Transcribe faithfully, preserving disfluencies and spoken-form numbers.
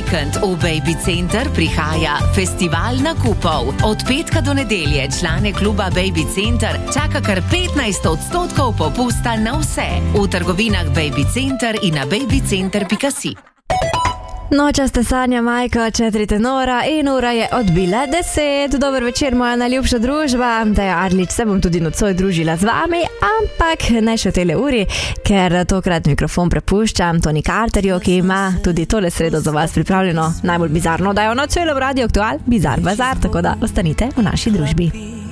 vikend v Baby Center prihaja festival nakupov. Od petka do nedelje člane kluba Baby Center čaka kar petnajst odstotkov popusta na vse. V trgovinah Baby Center in na babycenter pika si. Nočaste Sanja, Majka, četiri tenora in ura je odbila deset. Dober večer, moja najljubša družba. Taja Arlič, se bom tudi nocoj družila z vami, ampak ne še v tele uri, ker tokrat mikrofon prepuščam Toni Carterju, ki ima tudi tole sredo za vas pripravljeno najbolj bizarno dajo na celem Radio Aktual, Bizar Bazar, tako da ostanite v naši družbi.